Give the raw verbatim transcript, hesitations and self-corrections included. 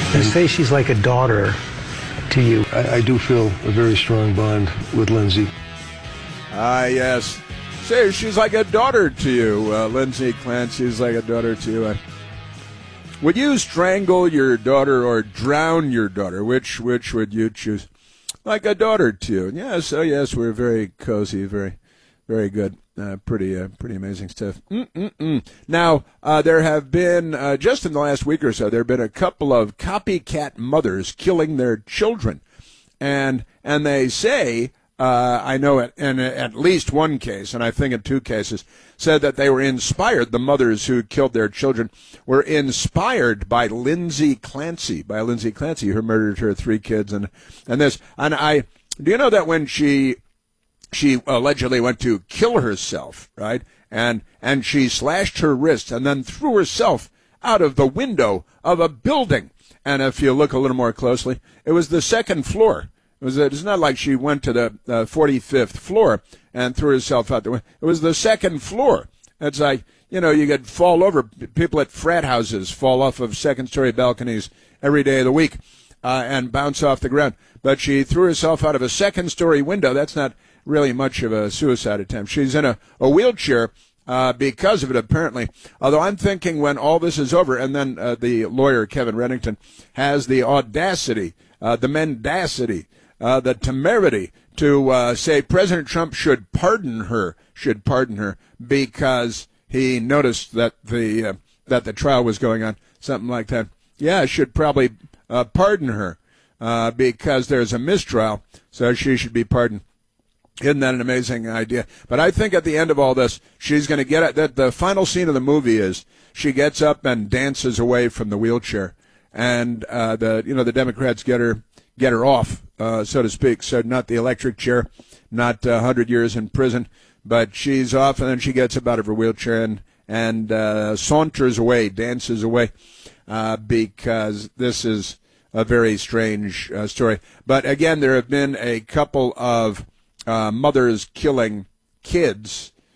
They say she's like a daughter to you. I, I do feel a very strong bond with Lindsay. Ah, yes. Say she's like a daughter to you. Uh, Lindsay Clancy's like a daughter to you. Uh, would you strangle your daughter or drown your daughter? Which which would you choose? Like a daughter to you. Yes, oh yes, we're very cozy, very, very good. Uh, pretty, uh, pretty amazing stuff. Mm-mm-mm. Now, uh, there have been, uh, just in the last week or so, there have been a couple of copycat mothers killing their children. And, and they say, uh, I know it, in at least one case, and I think in two cases, said that they were inspired, the mothers who killed their children were inspired by Lindsay Clancy, by Lindsay Clancy, who murdered her three kids and, and this. And I, do you know that when she, She allegedly went to kill herself, right? And and she slashed her wrist and then threw herself out of the window of a building. And if you look a little more closely, it was the second floor. It was. It's not like she went to the uh, forty-fifth floor and threw herself out the window. It was the second floor. It's like, you know, you could fall over. People at frat houses fall off of second-story balconies every day of the week uh, and bounce off the ground. But she threw herself out of a second-story window. That's not really much of a suicide attempt. She's in a, a wheelchair uh, because of it, apparently. Although I'm thinking when all this is over, and then uh, the lawyer, Kevin Reddington, has the audacity, uh, the mendacity, uh, the temerity to uh, say President Trump should pardon her, should pardon her because he noticed that the uh, that the trial was going on, something like that. Yeah, should probably uh, pardon her uh, because there's a mistrial, so she should be pardoned. Isn't that an amazing idea? But I think at the end of all this, she's going to get it. That the final scene of the movie is she gets up and dances away from the wheelchair, and uh, the you know the Democrats get her get her off, uh, so to speak. So not the electric chair, not a uh, hundred years in prison, but she's off, and then she gets up out of her wheelchair and and uh, saunters away, dances away, uh, because this is a very strange uh, story. But again, there have been a couple of Uh, mothers killing kids